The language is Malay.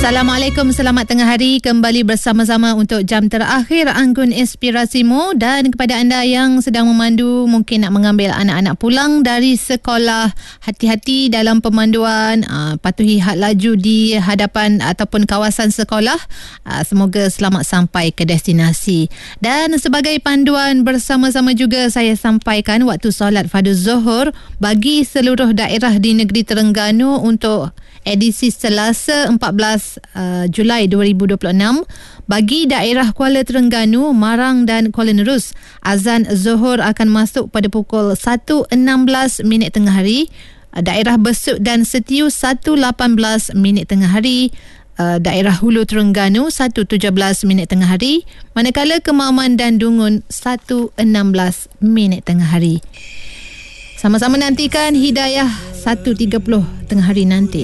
Assalamualaikum, selamat tengah hari. Kembali bersama-sama untuk jam terakhir Anggun Inspirasimu. Dan kepada anda yang sedang memandu, mungkin nak mengambil anak-anak pulang dari sekolah, hati-hati dalam pemanduan, patuhi had laju di hadapan ataupun kawasan sekolah. Semoga selamat sampai ke destinasi. Dan sebagai panduan bersama-sama juga, saya sampaikan waktu solat fardu Zuhur bagi seluruh daerah di negeri Terengganu untuk edisi Selasa 14 Julai 2026. Bagi daerah Kuala Terengganu, Marang dan Kuala Nerus, azan Zuhur akan masuk pada pukul 1.16 tengah hari. Daerah Besut dan Setiu 1.18 tengah hari. Daerah Hulu Terengganu 1.17 tengah hari. Manakala Kemaman dan Dungun 1.16 tengah hari. Sama-sama nantikan hidayah 1.30 tengah hari nanti.